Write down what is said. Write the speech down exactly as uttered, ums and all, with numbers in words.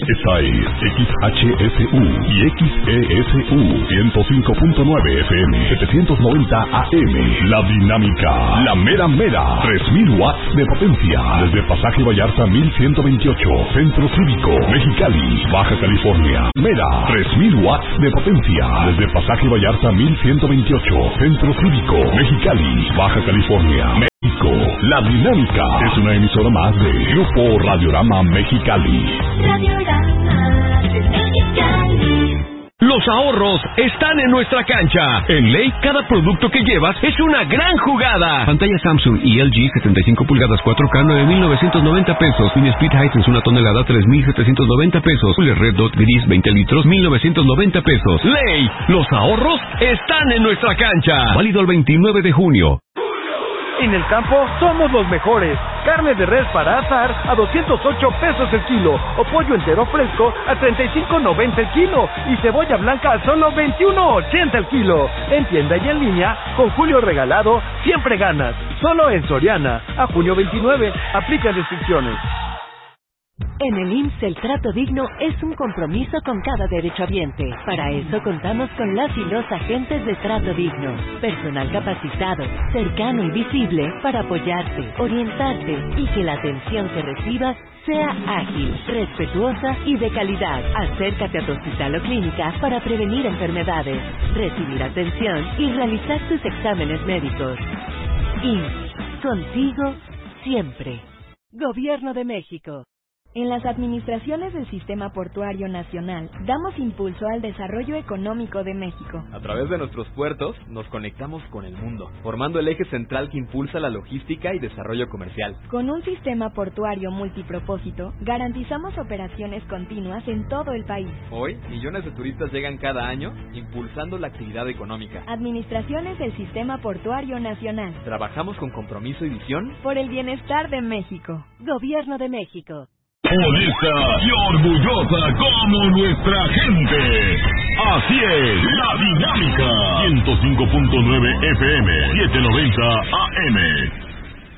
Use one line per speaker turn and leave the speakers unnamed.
Esta es X H S U y X E S U ciento cinco punto nueve F M, setecientos noventa A M. La dinámica, la mera mera, tres mil watts de potencia. Desde Pasaje Vallarta mil ciento veintiocho, Centro Cívico, Mexicali, Baja California. Mera, tres mil watts de potencia. Desde Pasaje Vallarta mil ciento veintiocho, Centro Cívico, Mexicali, Baja California, México. La dinámica es una emisora más de Grupo Radiorama Mexicali.
Radiorama Mexicali.
Los ahorros están en nuestra cancha. En Ley, cada producto que llevas es una gran jugada. Pantalla Samsung y L G setenta y cinco pulgadas cuatro K nueve mil novecientos noventa pesos. Mini Split Hisense una tonelada tres mil setecientos noventa pesos. Cooler Red Dot Gris veinte litros mil novecientos noventa pesos. Ley, los ahorros están en nuestra cancha. Válido el veintinueve de junio.
En el campo somos los mejores. Carne de res para asar a doscientos ocho pesos el kilo. O pollo entero fresco a treinta y cinco noventa el kilo. Y cebolla blanca a solo veintiuno ochenta el kilo. En tienda y en línea, con Julio Regalado, siempre ganas. Solo en Soriana. A junio veintinueve. Aplica restricciones.
En el I M S S el trato digno es un compromiso con cada derechohabiente. Para eso contamos con las y los agentes de trato digno. Personal capacitado, cercano y visible para apoyarte, orientarte y que la atención que recibas sea ágil, respetuosa y de calidad. Acércate a tu hospital o clínica para prevenir enfermedades, recibir atención y realizar tus exámenes médicos. I M S S, contigo siempre. Gobierno de México.
En las administraciones del Sistema Portuario Nacional, damos impulso al desarrollo económico de México.
A través de nuestros puertos, nos conectamos con el mundo, formando el eje central que impulsa la logística y desarrollo comercial.
Con un sistema portuario multipropósito, garantizamos operaciones continuas en todo el país.
Hoy, millones de turistas llegan cada año, impulsando la actividad económica.
Administraciones del Sistema Portuario Nacional.
Trabajamos con compromiso y visión
por el bienestar de México.
Gobierno de México.
Honesta y orgullosa como nuestra gente. Así es, La Dinámica. ciento cinco punto nueve F M, setecientos noventa A M.